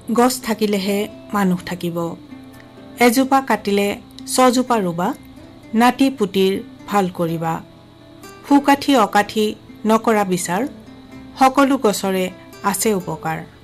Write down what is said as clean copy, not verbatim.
গছ থাকিলেহে মানুহ থাকিব। এজোপা কাটিলে 6 জোপা ৰুবা, নাতি পুতিৰ ভাল কৰিবা। সুকাঠি অকাঠি নকৰা বিচাৰ, সকলো গছৰে আছে উপকাৰ।